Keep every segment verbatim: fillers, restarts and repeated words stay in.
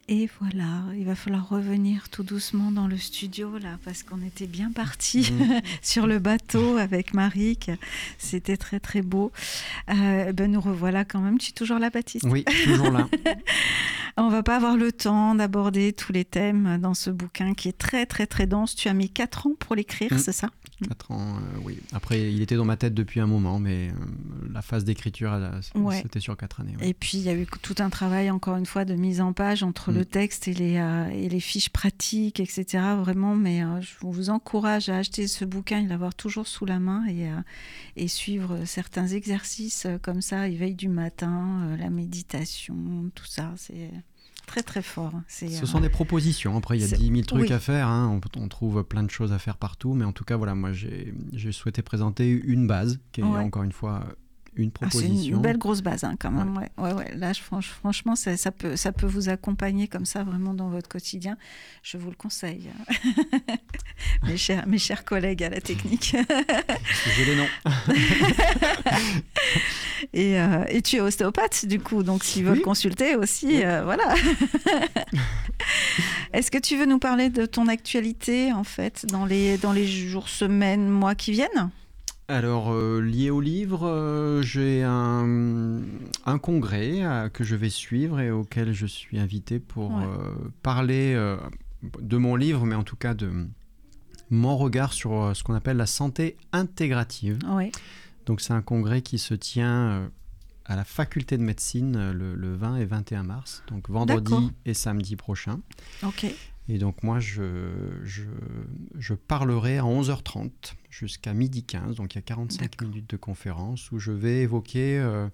Et voilà, il va falloir revenir tout doucement dans le studio là, parce qu'on était bien partis mmh. sur le bateau avec Maric. C'était très très beau. Euh, ben nous revoilà quand même. Tu es toujours là, Baptiste ? Oui, toujours là. On va pas avoir le temps d'aborder tous les thèmes dans ce bouquin qui est très très très dense. Tu as mis quatre ans pour l'écrire, mmh. c'est ça ? Quatre ans, euh, oui. Après, il était dans ma tête depuis un moment, mais euh, la phase d'écriture, elle, ouais. c'était sur quatre années. Ouais. Et puis, il y a eu tout un travail, encore une fois, de mise en page entre mmh. le texte et les, euh, et les fiches pratiques, et cetera. Vraiment, mais euh, je vous encourage à acheter ce bouquin et l'avoir toujours sous la main et, euh, et suivre certains exercices euh, comme ça, éveil du matin, euh, la méditation, tout ça, c'est... très très fort. C'est, Ce sont euh, des propositions. Après, il y a dix mille trucs oui. à faire. Hein. On, on trouve plein de choses à faire partout. Mais en tout cas, voilà, moi, j'ai, j'ai souhaité présenter une base qui est ouais. encore une fois une proposition. Ah, c'est une belle grosse base hein, quand même. Ouais. Ouais, ouais. Là, je, franchement, ça, ça, peut, ça peut vous accompagner comme ça vraiment dans votre quotidien. Je vous le conseille. mes, chers, mes chers collègues à la technique. J'ai les noms. Et, euh, et tu es ostéopathe, du coup, donc s'ils veulent oui. consulter aussi, oui. euh, voilà. Est-ce que tu veux nous parler de ton actualité, en fait, dans les, dans les jours, semaines, mois qui viennent ? Alors, euh, lié au livre, euh, j'ai un, un congrès euh, que je vais suivre et auquel je suis invité pour ouais. euh, parler euh, de mon livre, mais en tout cas de mon regard sur euh, ce qu'on appelle la santé intégrative. Oui. Donc, c'est un congrès qui se tient euh, à la faculté de médecine euh, le, le vingt et vingt et un mars, donc vendredi D'accord. et samedi prochain. Ok. Et donc, moi, je, je, je parlerai à onze heures trente jusqu'à midi quinze, donc il y a quarante-cinq D'accord. minutes de conférence où je vais évoquer, euh,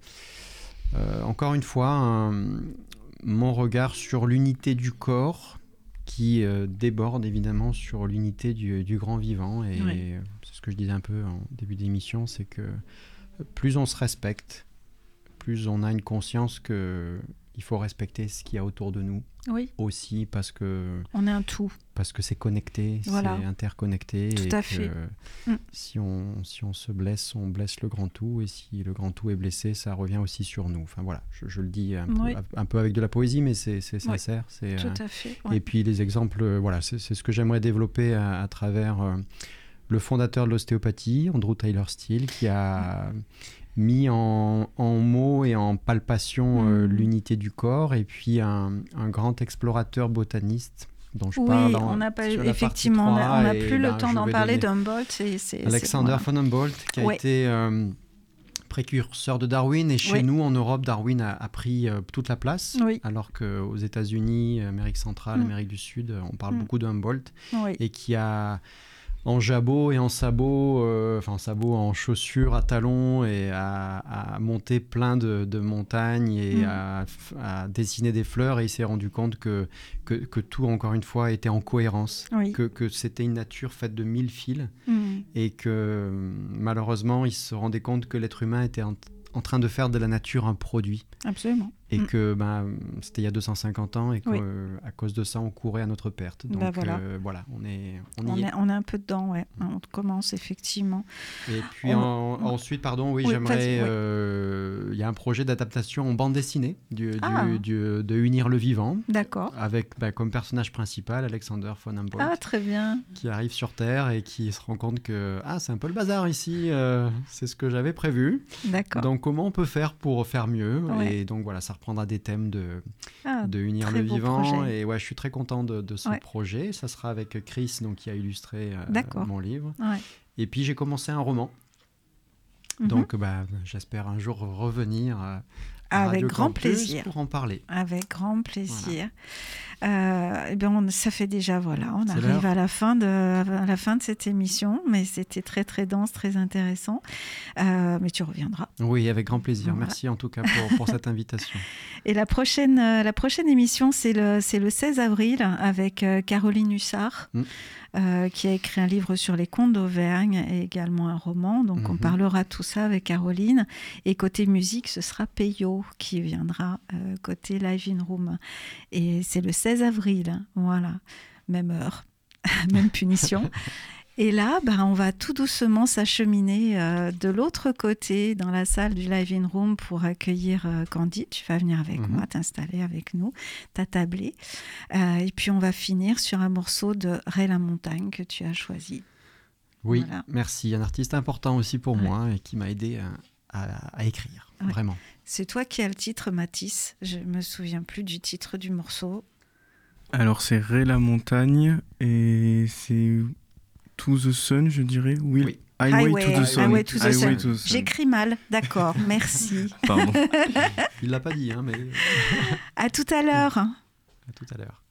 euh, encore une fois, un, mon regard sur l'unité du corps qui euh, déborde évidemment sur l'unité du, du grand vivant. Et oui. c'est ce que je disais un peu en début d'émission, c'est que plus on se respecte, plus on a une conscience que il faut respecter ce qu'il y a autour de nous. Oui. Aussi parce que... On est un tout. Parce que c'est connecté, voilà. c'est interconnecté. Tout et à que fait. Mm. Si, on, si on se blesse, on blesse le grand tout. Et si le grand tout est blessé, ça revient aussi sur nous. Enfin voilà, je, je le dis un, oui. peu, un peu avec de la poésie, mais c'est, c'est sincère. Oui. C'est, Tout euh, à fait. Ouais. Et puis les exemples, voilà, c'est, c'est ce que j'aimerais développer à, à travers euh, le fondateur de l'ostéopathie, Andrew Taylor Still, qui a... Mm. mis en, en mots et en palpation mmh. euh, l'unité du corps, et puis un, un grand explorateur botaniste dont je oui, parle en, on n'a pas sur effectivement, la on n'a plus ben, le temps d'en parler d'Humboldt. C'est, c'est, Alexander c'est, von Humboldt, qui a oui. été euh, précurseur de Darwin, et chez oui. nous, en Europe, Darwin a, a pris euh, toute la place, oui. alors qu'aux États-Unis, Amérique centrale, mmh. Amérique du Sud, on parle mmh. beaucoup de Humboldt, oui. et qui a... en jabot et en sabot, euh, enfin en sabot, en chaussures à talons, et à, à monter plein de, de montagnes et mmh. à, à dessiner des fleurs, et il s'est rendu compte que, que, que tout, encore une fois, était en cohérence, oui. que, que c'était une nature faite de mille fils, mmh. et que malheureusement, il se rendait compte que l'être humain était en, en train de faire de la nature un produit. Absolument. Et mmh. que ben, c'était il y a deux cent cinquante ans, et qu'à oui. euh, cause de ça, on courait à notre perte. Donc bah voilà. Euh, voilà, on est on, on y est, est. on est un peu dedans, ouais. On commence effectivement. Et puis on... en, ensuite, pardon, oui, oui j'aimerais... Il euh, oui. y a un projet d'adaptation en bande dessinée du, ah. du, du, de Unir le vivant. D'accord. Avec bah, comme personnage principal Alexander von Humboldt. Ah, très bien. Qui arrive sur Terre et qui se rend compte que ah, c'est un peu le bazar ici, euh, c'est ce que j'avais prévu. D'accord. Donc comment on peut faire pour faire mieux ouais. Et donc voilà, ça reprendra des thèmes de, ah, de Unir le vivant. Projet. Et ouais, je suis très content de, de ce ouais. projet. Ça sera avec Chris, donc, qui a illustré euh, mon livre. Ouais. Et puis j'ai commencé un roman. Mm-hmm. Donc bah, j'espère un jour revenir euh, à avec Radio grand Campus plaisir pour en parler. Avec grand plaisir. Voilà. Euh, et bien on, ça fait déjà voilà, on c'est arrive l'heure. à la fin de à la fin de cette émission, mais c'était très très dense, très intéressant. Euh, mais tu reviendras. Oui, avec grand plaisir. Voilà. Merci en tout cas pour, pour cette invitation. Et la prochaine la prochaine émission c'est le c'est le seize avril avec Caroline Hussard. Mm. Euh, qui a écrit un livre sur les contes d'Auvergne et également un roman. Donc, mm-hmm. on parlera tout ça avec Caroline. Et côté musique, ce sera Peyo qui viendra euh, côté Live in Room. Et c'est le seize avril. Voilà. Même heure, même punition. Et là, bah, on va tout doucement s'acheminer euh, de l'autre côté, dans la salle du Live In Room pour accueillir euh, Candy. Tu vas venir avec mmh. moi, t'installer avec nous, t'attabler. Euh, et puis, on va finir sur un morceau de Ray La Montagne que tu as choisi. Oui, voilà. Merci. Un artiste important aussi pour ouais. moi et qui m'a aidé à, à, à écrire, ouais. vraiment. C'est toi qui as le titre, Mathis. Je ne me souviens plus du titre du morceau. Alors, c'est Ray La Montagne et c'est... To the Sun, je dirais. Will... Oui. Highway, Highway, to the Sun. Highway to the Highway Sun. To the sun. J'écris mal, d'accord, merci. Pardon. Il ne l'a pas dit, hein, mais... À tout à l'heure. À tout à l'heure.